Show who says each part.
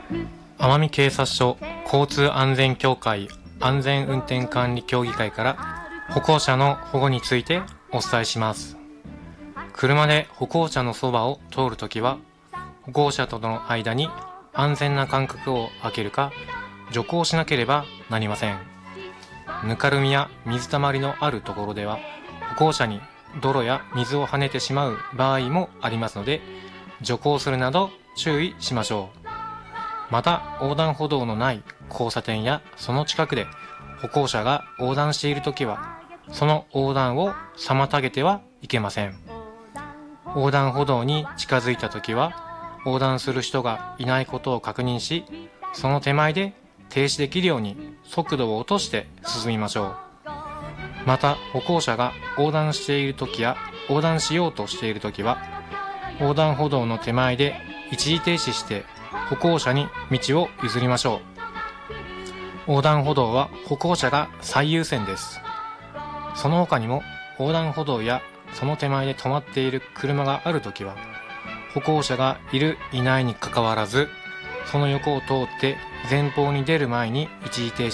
Speaker 1: 奄美警察署交通安全協会安全運転管理協議会から歩行者の保護についてお伝えします。車で歩行者のそばを通るときは、歩行者との間に安全な間隔を空けるか徐行しなければなりません。ぬかるみや水たまりのあるところでは、歩行者に泥や水を跳ねてしまう場合もありますので、徐行するなど注意しましょう。また、横断歩道のない交差点やその近くで歩行者が横断しているときは、その横断を妨げてはいけません。横断歩道に近づいたときは、横断する人がいないことを確認し、その手前で停止できるように速度を落として進みましょう。また、歩行者が横断しているときや横断しようとしているときは、横断歩道の手前で一時停止して歩行者に道を譲りましょう。横断歩道は歩行者が最優先です。その他にも、横断歩道やその手前で止まっている車があるときは、歩行者がいるいないにかかわらず、その横を通って前方に出る前に一時停止